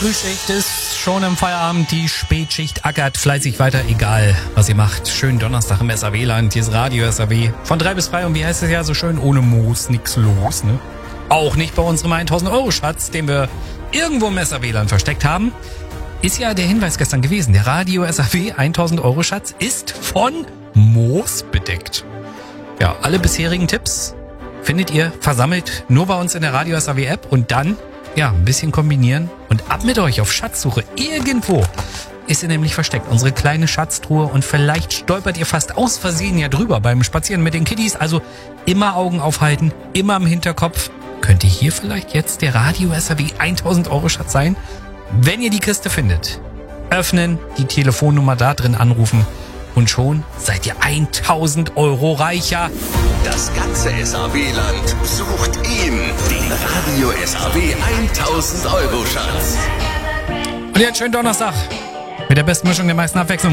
Frühschicht ist schon im Feierabend, die Spätschicht ackert fleißig weiter, egal was ihr macht. Schönen Donnerstag im SAW-Land, hier ist Radio SAW. Von 3 bis 3 und wie heißt es ja so schön, ohne Moos, nix los, ne? Auch nicht bei unserem 1000-Euro-Schatz, den wir irgendwo im SAW-Land versteckt haben. Ist ja der Hinweis gestern gewesen, der Radio SAW 1000-Euro-Schatz ist von Moos bedeckt. Ja, alle bisherigen Tipps findet ihr versammelt nur bei uns in der Radio SAW App und dann, ja, ein bisschen kombinieren und ab mit euch auf Schatzsuche. Irgendwo ist sie nämlich versteckt, unsere kleine Schatztruhe und vielleicht stolpert ihr fast aus Versehen ja drüber beim Spazieren mit den Kiddies. Also immer Augen aufhalten, immer im Hinterkopf. Könnte hier vielleicht jetzt der Radio SAW 1000-Euro-Schatz sein? Wenn ihr die Kiste findet, öffnen, die Telefonnummer da drin anrufen und schon seid ihr 1000 Euro reicher. Das ganze SAW-Land sucht ihn, den Radio SAW 1000-Euro-Schatz. Und jetzt schönen Donnerstag mit der besten Mischung der meisten Abwechslung.